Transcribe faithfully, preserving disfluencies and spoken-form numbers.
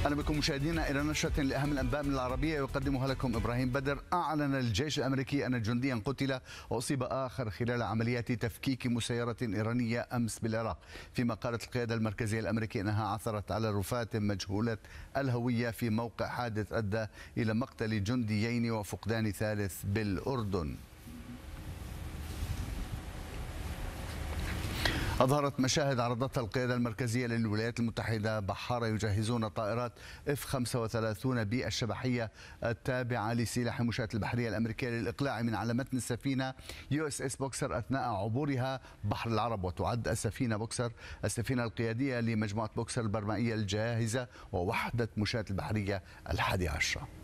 أهلا بكم مشاهدينا إلى نشرة لأهم الأنباء من العربية يقدمها لكم إبراهيم بدر. أعلن الجيش الأمريكي أن جنديا قتل وأصيب آخر خلال عمليات تفكيك مسيرة إيرانية أمس بالعراق، فيما قالت القيادة المركزية الأمريكية أنها عثرت على رفاة مجهولة الهوية في موقع حادث أدى إلى مقتل جنديين وفقدان ثالث بالأردن. أظهرت مشاهد عرضتها القيادة المركزية للولايات المتحدة بحارة يجهزون طائرات إف خمسة وثلاثين بي الشبحية التابعة لسلاح مشاة البحرية الأمريكية للإقلاع من على متن السفينة يو اس اس بوكسر أثناء عبورها بحر العرب. وتعد السفينة بوكسر السفينة القيادية لمجموعة بوكسر البرمائية الجاهزة ووحدة مشاة البحرية الحادية عشرة.